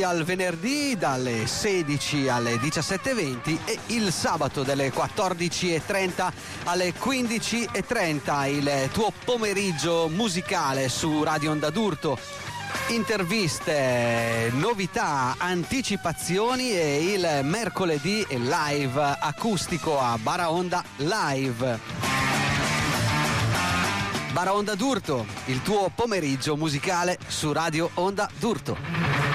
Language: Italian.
al venerdì dalle 16 alle 17:20 e il sabato dalle 14:30 alle 15:30, il tuo pomeriggio musicale su Radio Onda d'Urto. Interviste, novità, anticipazioni e il mercoledì live acustico a Baraonda Live. Baraonda d'Urto, il tuo pomeriggio musicale su Radio Onda d'Urto.